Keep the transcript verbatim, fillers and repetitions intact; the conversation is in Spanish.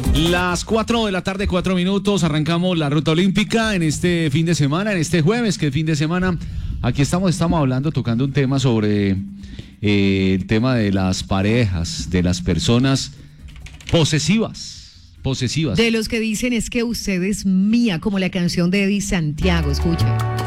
Las cuatro de la tarde, cuatro minutos, arrancamos la ruta olímpica en este fin de semana, en este jueves, que es fin de semana. Aquí estamos, estamos hablando, tocando un tema sobre eh, el tema de las parejas, de las personas posesivas, posesivas. De los que dicen es que usted es mía, como la canción de Eddie Santiago, escuche.